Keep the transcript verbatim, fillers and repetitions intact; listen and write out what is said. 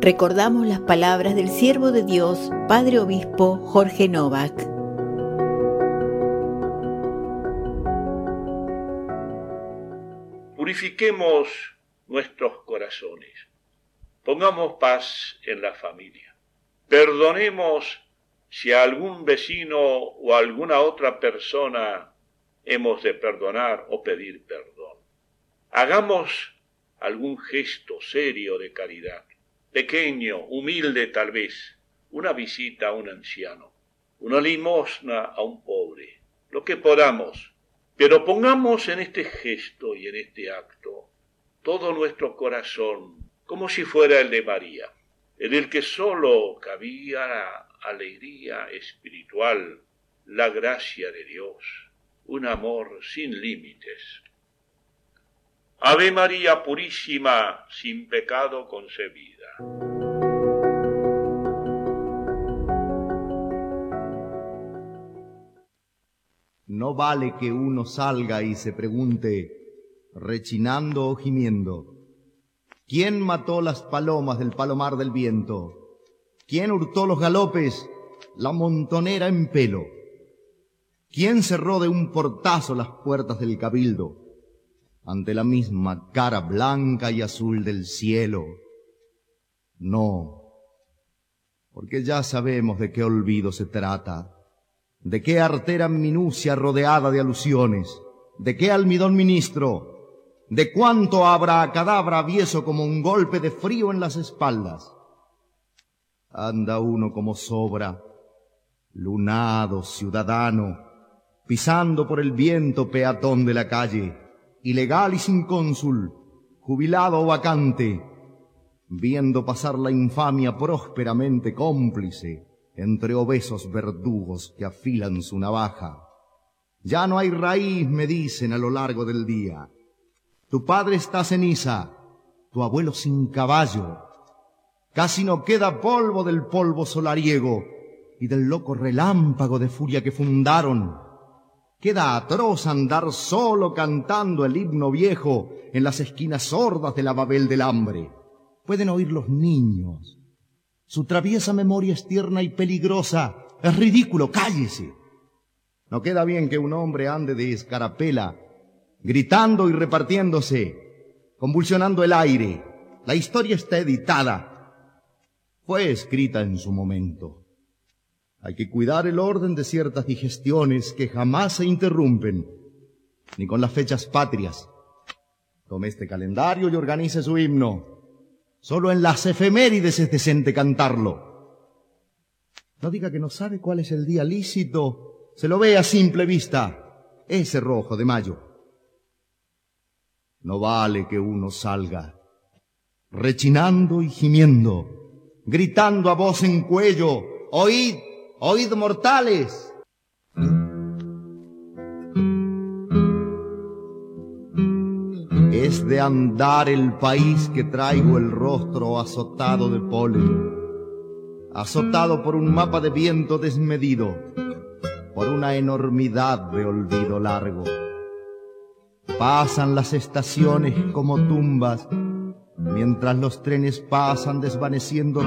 Recordamos las palabras del siervo de Dios, Padre Obispo Jorge Novak. Purifiquemos nuestros corazones. Pongamos paz en la familia. Perdonemos si a algún vecino o a alguna otra persona hemos de perdonar o pedir perdón. Hagamos algún gesto serio de caridad, pequeño, humilde tal vez, una visita a un anciano, una limosna a un pobre, lo que podamos. Pero pongamos en este gesto y en este acto todo nuestro corazón, como si fuera el de María, en el que solo cabía la alegría espiritual, la gracia de Dios, un amor sin límites. Ave María Purísima, sin pecado concebida. No vale que uno salga y se pregunte, rechinando o gimiendo, ¿quién mató las palomas del palomar del viento? ¿Quién hurtó los galopes, la montonera en pelo? ¿Quién cerró de un portazo las puertas del cabildo, ante la misma cara blanca y azul del cielo? No, porque ya sabemos de qué olvido se trata, de qué artera minucia rodeada de alusiones, de qué almidón ministro, de cuánto abracadabra avieso como un golpe de frío en las espaldas. Anda uno como sobra, lunado, ciudadano, pisando por el viento peatón de la calle, ilegal y sin cónsul, jubilado o vacante, viendo pasar la infamia prósperamente cómplice entre obesos verdugos que afilan su navaja. Ya no hay raíz, me dicen a lo largo del día. Tu padre está ceniza, tu abuelo sin caballo. Casi no queda polvo del polvo solariego y del loco relámpago de furia que fundaron. Queda atroz andar solo cantando el himno viejo en las esquinas sordas de la Babel del hambre. Pueden oír los niños. Su traviesa memoria es tierna y peligrosa. Es ridículo, cállese. No queda bien que un hombre ande de escarapela, gritando y repartiéndose, convulsionando el aire. La historia está editada. Fue escrita en su momento. Hay que cuidar el orden de ciertas digestiones que jamás se interrumpen, ni con las fechas patrias. Tome este calendario y organice su himno. Solo en las efemérides es decente cantarlo. No diga que no sabe cuál es el día lícito. Se lo ve a simple vista. Ese rojo de mayo. No vale que uno salga rechinando y gimiendo, gritando a voz en cuello, oíd, oíd mortales. Es de andar el país que traigo el rostro azotado de polen, azotado por un mapa de viento desmedido, por una enormidad de olvido largo. Pasan las estaciones como tumbas, mientras los trenes pasan desvaneciendo